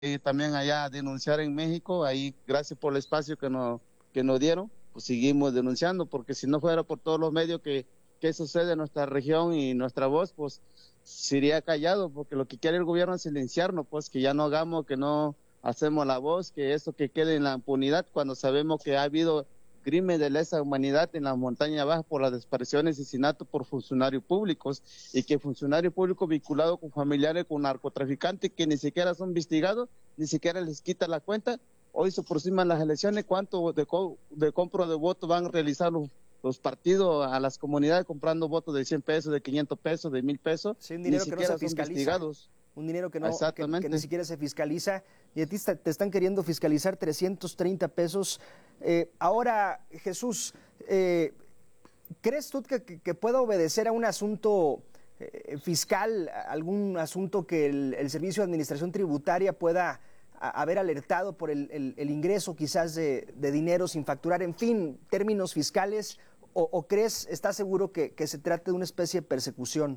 también allá a denunciar en México, ahí gracias por el espacio que nos dieron, pues seguimos denunciando, porque si no fuera por todos los medios que sucede en nuestra región y nuestra voz, pues sería callado, porque lo que quiere el gobierno es silenciarnos, pues que ya no hagamos, que no hacemos la voz, que eso que quede en la impunidad, cuando sabemos que ha habido crimen de lesa humanidad en la montaña baja por las desapariciones y asesinatos por funcionarios públicos, y que funcionarios públicos vinculados con familiares, con narcotraficantes, que ni siquiera son investigados, ni siquiera les quita la cuenta. Hoy se aproximan las elecciones, ¿cuánto de compra de votos van a realizar los partidos a las comunidades comprando votos de 100 pesos, de 500 pesos, de 1000 pesos? Sí, un Ni dinero que no siquiera se son fiscaliza. investigados. Un dinero que Exactamente. que ni siquiera se fiscaliza, y a ti te están queriendo fiscalizar 330 pesos. Ahora, Jesús, ¿crees tú que pueda obedecer a un asunto fiscal, algún asunto que el Servicio de Administración Tributaria pueda haber alertado por el ingreso quizás de dinero sin facturar, en fin, términos fiscales, o crees, estás seguro que se trate de una especie de persecución?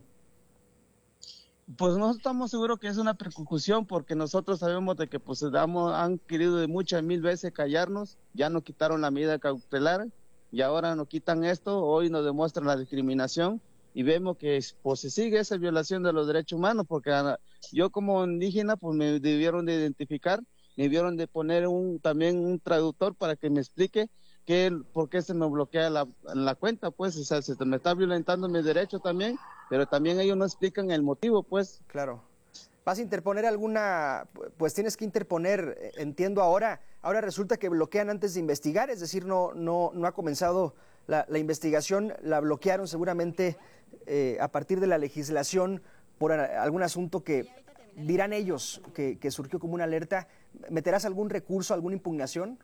Pues no estamos seguros que es una persecución, porque nosotros sabemos de que pues han querido de muchas 1000 veces callarnos, ya nos quitaron la medida cautelar y ahora nos quitan esto, hoy nos demuestran la discriminación y vemos que pues se sigue esa violación de los derechos humanos, porque yo como indígena pues me debieron de identificar, me debieron de poner también un traductor para que me explique por qué se me bloquea la cuenta, pues, o sea, se me está violentando mi derecho también, pero también ellos no explican el motivo, pues. Claro. ¿Vas a interponer alguna, pues tienes que interponer, entiendo ahora resulta que bloquean antes de investigar, es decir, no ha comenzado la investigación, la bloquearon seguramente a partir de la legislación por algún asunto que dirán ellos que surgió como una alerta? ¿Meterás algún recurso, alguna impugnación?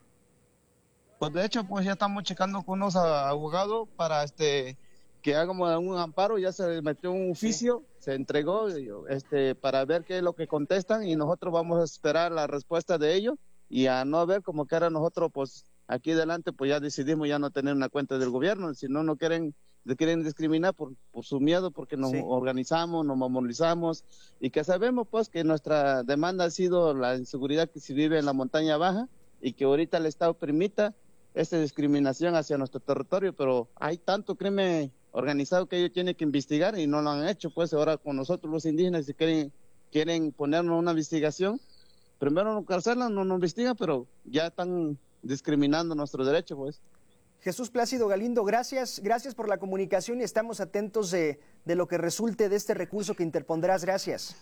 Pues de hecho, pues ya estamos checando con unos abogados para que hagamos un amparo, ya se metió un oficio, sí. Se entregó para ver qué es lo que contestan y nosotros vamos a esperar la respuesta de ellos y a no ver como que ahora nosotros pues aquí adelante pues ya decidimos ya no tener una cuenta del gobierno, si no quieren discriminar por su miedo, porque nos organizamos, nos movilizamos y que sabemos pues que nuestra demanda ha sido la inseguridad que se vive en la montaña baja y que ahorita el Estado permita esta discriminación hacia nuestro territorio, pero hay tanto crimen organizado que ellos tienen que investigar y no lo han hecho, pues ahora con nosotros los indígenas si quieren ponernos una investigación, primero no encarcelan, no nos investigan, pero ya están discriminando nuestros derechos, pues. Jesús Plácido Galindo, gracias por la comunicación y estamos atentos de lo que resulte de este recurso que interpondrás. Gracias.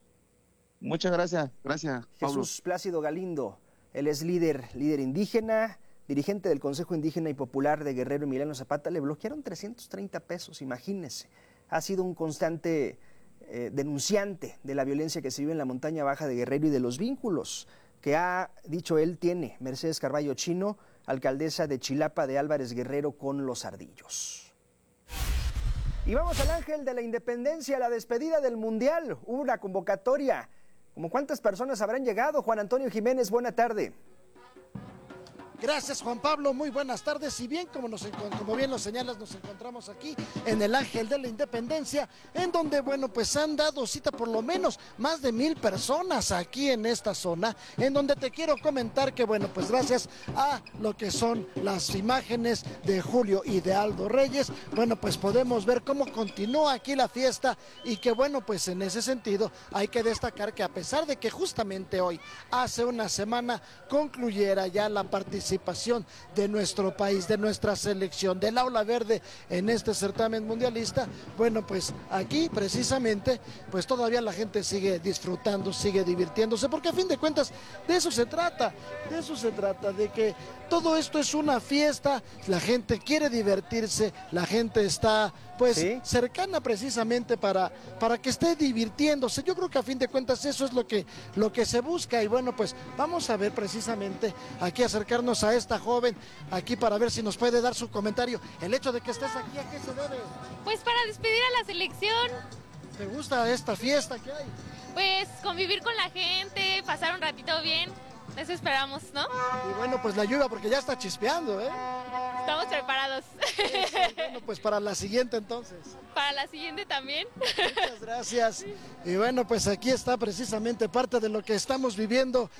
Muchas gracias, Pablo. Jesús Plácido Galindo, él es líder indígena, dirigente del Consejo Indígena y Popular de Guerrero Emiliano Zapata. Le bloquearon 330 pesos, imagínense. Ha sido un constante denunciante de la violencia que se vive en la montaña baja de Guerrero y de los vínculos que ha dicho él tiene Mercedes Carballo Chino, alcaldesa de Chilapa de Álvarez Guerrero, con los Ardillos. Y vamos al Ángel de la Independencia, la despedida del Mundial. Hubo una convocatoria. ¿Cómo cuántas personas habrán llegado? Juan Antonio Jiménez, buena tarde. Gracias, Juan Pablo, muy buenas tardes. Y bien, como bien lo señalas, nos encontramos aquí en el Ángel de la Independencia, en donde, bueno, pues han dado cita por lo menos más de 1000 personas aquí en esta zona, en donde te quiero comentar que, bueno, pues gracias a lo que son las imágenes de Julio y de Aldo Reyes, bueno, pues podemos ver cómo continúa aquí la fiesta y que, bueno, pues en ese sentido hay que destacar que a pesar de que justamente hoy, hace una semana, concluyera ya la participación de nuestro país, de nuestra selección, del Aula Verde en este certamen mundialista, bueno, pues aquí precisamente, pues todavía la gente sigue disfrutando, sigue divirtiéndose, porque a fin de cuentas de eso se trata, de que todo esto es una fiesta, la gente quiere divertirse, la gente está pues cercana precisamente para que esté divirtiéndose. Yo creo que a fin de cuentas eso es lo que se busca y bueno, pues vamos a ver precisamente aquí, acercarnos a esta joven aquí para ver si nos puede dar su comentario. El hecho de que estés aquí, ¿a qué se debe? Pues para despedir a la selección. ¿Te gusta esta fiesta que hay? Pues convivir con la gente, pasar un ratito bien. Eso esperamos, ¿no? Y bueno, pues la lluvia porque ya está chispeando, ¿eh? Estamos preparados. Bueno, pues para la siguiente entonces. Para la siguiente también. Muchas gracias. Y bueno, pues aquí está precisamente parte de lo que estamos viviendo